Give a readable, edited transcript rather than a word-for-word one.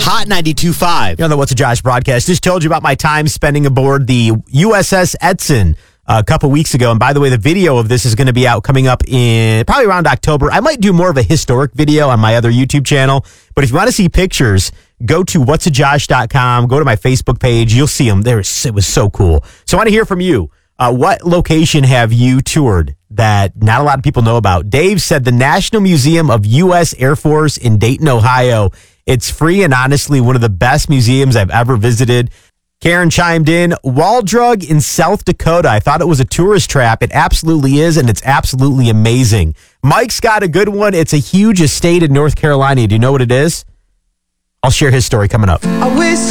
Hot 92.5. On the What's a Josh broadcast, just told you about my time spending aboard the USS Edson a couple weeks ago. And by the way, the video of this is going to be out coming up in probably around October. I might do more of a historic video on my other YouTube channel. But if you want to see pictures, go to whatsajosh.com, go to my Facebook page. You'll see them. It was so cool. So I want to hear from you. What location have you toured that not a lot of people know about? Dave said the National Museum of U.S. Air Force in Dayton, Ohio. It's free and honestly one of the best museums I've ever visited. Karen chimed in, Wall Drug in South Dakota. I thought it was a tourist trap. It absolutely is, and it's absolutely amazing. Mike's got a good one. It's a huge estate in North Carolina. Do you know what it is? I'll share his story coming up.